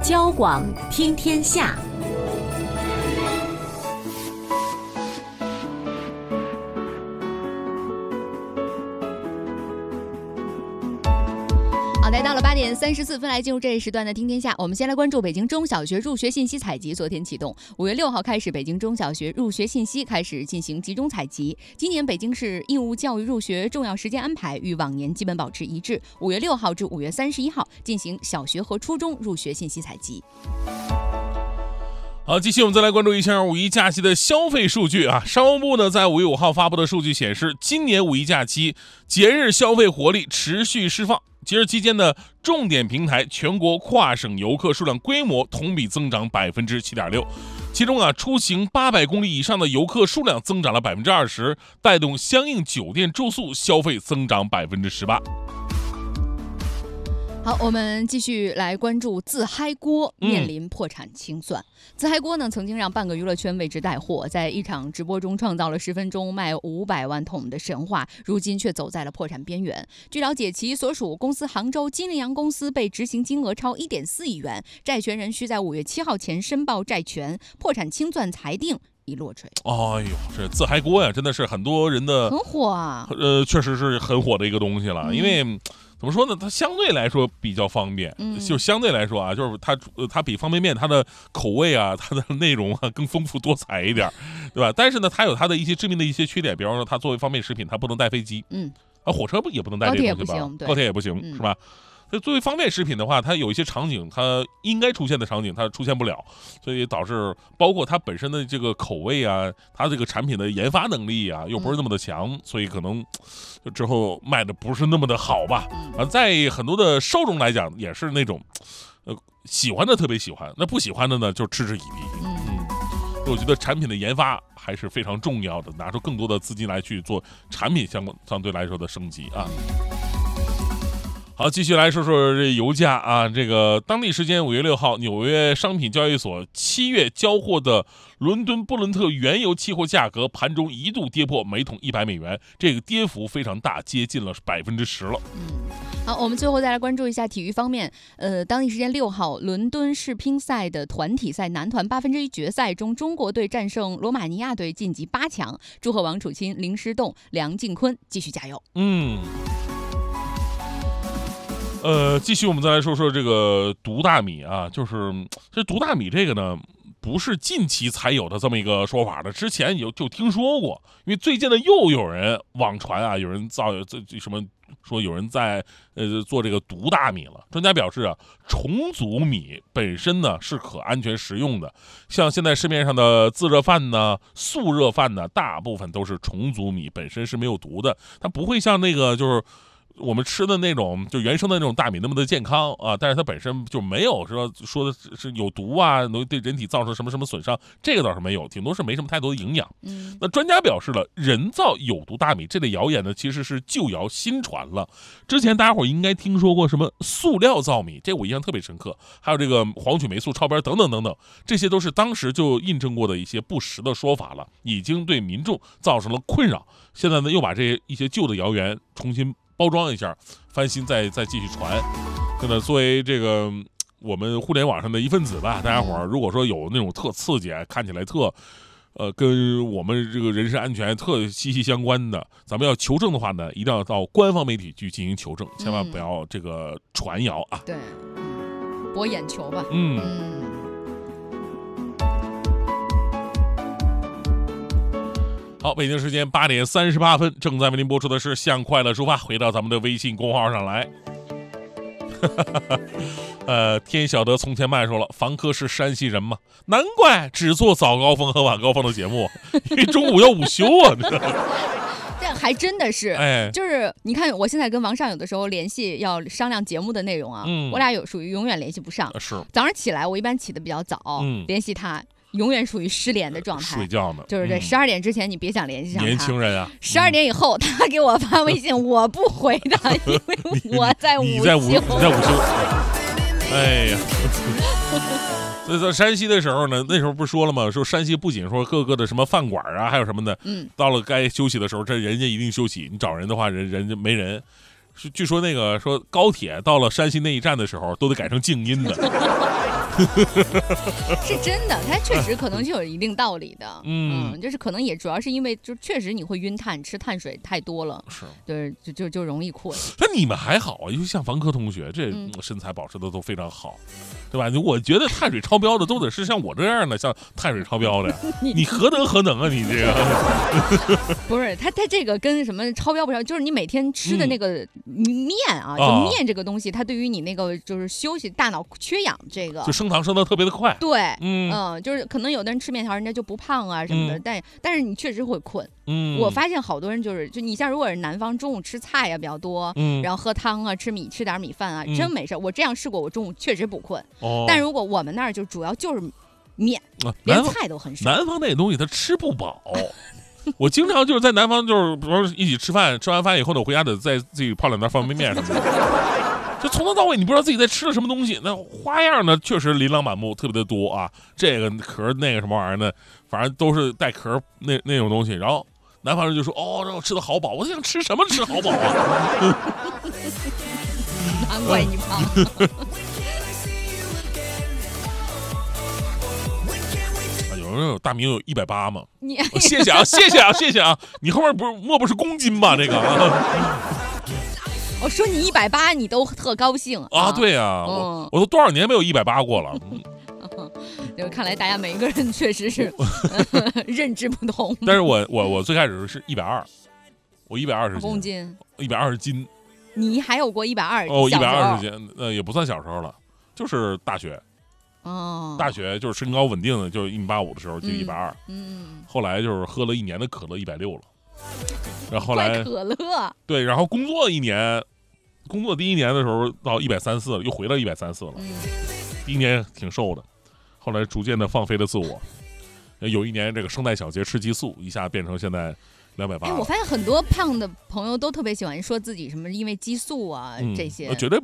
交广听天下。 好，来到了8点34分，来进入这一时段的听天下。我们先来关注北京中小学入学信息采集，昨天启动，5月6号开始，北京中小学入学信息开始进行集中采集。今年北京市义务教育入学重要时间安排与往年基本保持一致，5月6号至5月31号进行小学和初中入学信息采集。 好，继续我们再来关注一下五一假期的消费数据啊。商务部呢在5月5号发布的数据显示，今年五一假期节日消费活力持续释放。节日期间的重点平台全国跨省游客数量规模同比增长 7.6%， 其中出行800公里以上的游客数量增长了 20%， 带动相应酒店住宿消费增长 18%。 好，我们继续来关注自嗨锅面临破产清算。自嗨锅呢，曾经让半个娱乐圈为之带货，在一场直播中创造了10分钟卖500万桶的神话，如今却走在了破产边缘。据了解，其所属公司杭州金羚羊公司被执行金额超1.4亿元，债权人需在5月7号前申报债权，破产清算裁定已落锤。 哎呦，这自嗨锅呀，真的是很多人的很火啊。 确实是很火的一个东西了，因为怎么说呢？它相对来说比较方便，就相对来说啊，就是它比方便面它的口味啊，它的内容啊更丰富多彩一点，对吧？但是呢，它有它的一些致命的一些缺点，比方说它作为方便食品，它不能带飞机，火车也不能带这个东西吧？高铁也不行，是吧？所以作为方便食品的话，它有一些场景，它应该出现的场景它出现不了，所以导致包括它本身的这个口味啊，它这个产品的研发能力啊，又不是那么的强，所以可能之后卖的不是那么的好吧。在很多的受众来讲，也是那种喜欢的特别喜欢，那不喜欢的呢就嗤之以鼻。我觉得产品的研发还是非常重要的，拿出更多的资金来去做产品相对来说的升级啊。好，继续来说说这油价啊。这个当地时间5月6号，纽约商品交易所7月交货的伦敦布伦特原油期货价格盘中一度跌破每桶100美元，这个跌幅非常大，接近了10%了。 好，我们最后再来关注一下体育方面。当地时间6号，伦敦世乒赛的团体赛男团1/8决赛中，中国队战胜罗马尼亚队晋级8强。祝贺王楚钦、林诗栋、梁靖昆继续加油。 继续我们再来说说这个毒大米啊，就是这毒大米这个呢，不是近期才有的这么一个说法的，之前就听说过，因为最近呢又有人网传啊，有人什么说有人在做这个毒大米了。专家表示啊，重组米本身呢是可安全食用的，像现在市面上的自热饭呢、速热饭呢，大部分都是重组米，本身是没有毒的，它不会像那个就是我们吃的那种就原生的那种大米那么的健康啊，但是它本身就没有说的是有毒啊，能对人体造成什么什么损伤，这个倒是没有，顶多是没什么太多的营养。那专家表示了，人造有毒大米这类谣言呢，其实是旧谣新传了。之前大家伙应该听说过什么塑料造米，这我印象特别深刻，还有这个黄曲霉素超标等等等等，这些都是当时就印证过的一些不实的说法了，已经对民众造成了困扰。现在呢，又把这一些旧的谣言重新包装一下，翻新再继续传。真的，作为这个我们互联网上的一份子吧，大家伙儿如果说有那种特刺激，看起来特跟我们这个人身安全特息息相关的，咱们要求证的话呢，一定要到官方媒体去进行求证，千万不要这个传谣啊。 对，博眼球吧。 好，北京时间8点38分，正在为您播出的是向快乐出发。回到咱们的微信公号上来。天晓得从前慢说了，房客是山西人嘛，难怪只做早高峰和晚高峰的节目，因为中午要午休啊。 这还真的是，就是你看，我现在跟王上有的时候联系要商量节目的内容啊，我俩属于永远联系不上。 是， 早上起来我一般起得比较早，联系他。永远属于失联的状态， 睡觉呢， 就是这12点之前你别想联系上他。 年轻人啊 ，12点以后他给我发微信，我不回他，因为我在午休。 你在午休。哎呀，所以在山西的时候呢，那时候不是说了吗？说山西不仅说各个的什么饭馆啊，还有什么的，到了该休息的时候，这人家一定休息。你找人的话，人家没人。据说那个说高铁到了山西那一站的时候，都得改成静音的。 是真的，它确实可能是有一定道理的。就是可能也主要是因为就确实你会晕碳，吃碳水太多了， 是， 对，就容易困。 那你们还好啊，尤其像房科同学，这身材保持的都非常好，对吧？我觉得碳水超标的都得是像我这样的，像碳水超标的呀，你何能啊？你这个不是他这个跟什么超标不超，就是你每天吃的那个面啊，就面这个东西，它对于你那个就是休息大脑缺氧这个， 就升糖升得特别的快。 对，就是可能有的人吃面条，人家就不胖啊什么的，但是你确实会困。我发现好多人就你像如果是南方中午吃菜呀比较多，然后喝汤啊，吃点米饭啊，真没事。我这样试过，我中午确实不困。但如果我们那儿就主要就是面，连菜都很少。 南方那东西它吃不饱。我经常就是在南方，就是比如说一起吃饭，吃完饭以后呢，我回家得再自己泡2袋方便面什么的。就从头到尾，你不知道自己在吃了什么东西。那花样呢，确实琳琅满目，特别的多啊。这个壳那个什么玩意儿呢，反正都是带壳那种东西。然后南方人就说：“哦，让我吃的好饱。”我想吃什么吃好饱啊？ 难怪你胖。 有大明有180吗？谢谢啊！你后面莫不是公斤吧？这个。 我说你180，你都特高兴啊？对呀，我都多少年没有180过了。 就看来大家每一个人确实是认知不同。 但是我最开始是120，我120 公斤 ，120斤。 你还有过120？ 哦，120斤，也不算小时候了，就是大学。大学就是身高稳定的，就是1.85米的时候就120。后来就是喝了1年的可乐160了，然后后来可乐对，然后工作第1年的时候到134了，又回到134了。第1年挺瘦的，后来逐渐的放飞了自我。有一年这个圣诞小节吃激素，一下变成现在280。 我发现很多胖的朋友都特别喜欢说自己什么因为激素啊这些， 绝对不。